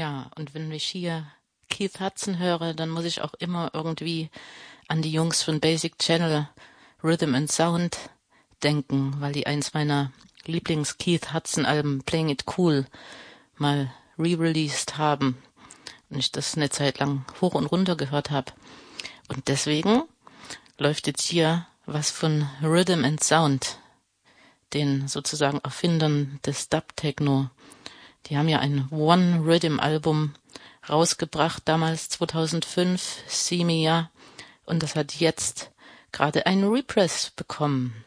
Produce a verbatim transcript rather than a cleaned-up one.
Ja, und wenn ich hier Keith Hudson höre, dann muss ich auch immer irgendwie an die Jungs von Basic Channel Rhythm and Sound denken, weil die eins meiner Lieblings-Keith Hudson-Alben Playing It Cool mal re-released haben und ich das eine Zeit lang hoch und runter gehört habe. Und deswegen läuft jetzt hier was von Rhythm and Sound, den sozusagen Erfindern des Dub-Techno. Die haben ja ein One-Rhythm-Album rausgebracht, damals zweitausendfünf, See Me Ya, und das hat jetzt gerade einen Repress bekommen.